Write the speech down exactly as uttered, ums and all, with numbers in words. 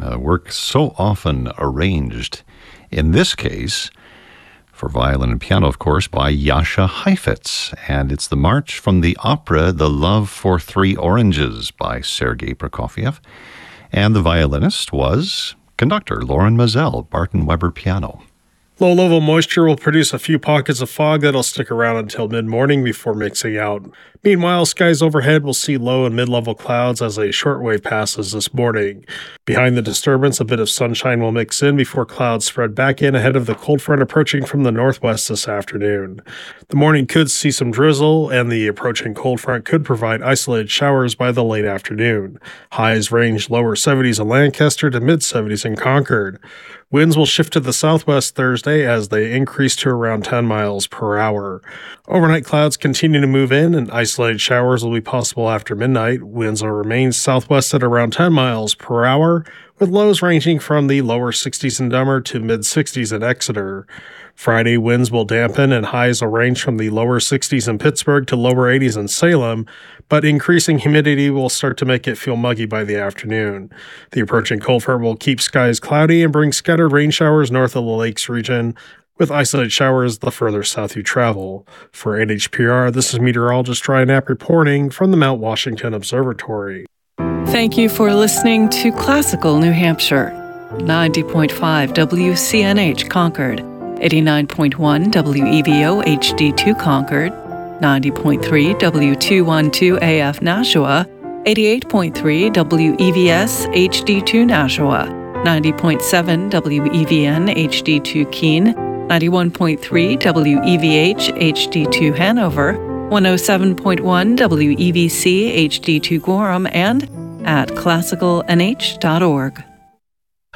uh, work so often arranged. In this case, for violin and piano, of course, by Jascha Heifetz. And it's the march from the opera The Love for Three Oranges by Sergei Prokofiev. And the violinist was conductor Loren Mazel, Barton Weber piano. Low-level moisture will produce a few pockets of fog that'll stick around until mid-morning before mixing out. Meanwhile, skies overhead will see low and mid-level clouds as a shortwave passes this morning. Behind the disturbance, a bit of sunshine will mix in before clouds spread back in ahead of the cold front approaching from the northwest this afternoon. The morning could see some drizzle, and the approaching cold front could provide isolated showers by the late afternoon. Highs range lower seventies in Lancaster to mid-seventies in Concord. Winds will shift to the southwest Thursday as they increase to around ten miles per hour. Overnight clouds continue to move in, and isolated showers will be possible after midnight. Winds will remain southwest at around ten miles per hour, with lows ranging from the lower sixties in Dummer to mid-sixties in Exeter. Friday, winds will dampen and highs will range from the lower sixties in Pittsburgh to lower eighties in Salem, but increasing humidity will start to make it feel muggy by the afternoon. The approaching cold front will keep skies cloudy and bring scattered rain showers north of the lakes region, with isolated showers the further south you travel. For N H P R, this is meteorologist Ryan Knapp reporting from the Mount Washington Observatory. Thank you for listening to Classical New Hampshire, ninety point five W C N H Concord, eighty-nine point one W E V O H D two Concord, ninety point three W two twelve A F Nashua, eighty-eight point three W E V S H D two Nashua, ninety point seven W E V N H D two Keene, ninety-one point three W E V H H D two Hanover, one oh seven point one W E V C H D two Gorham, and at classical N H dot org.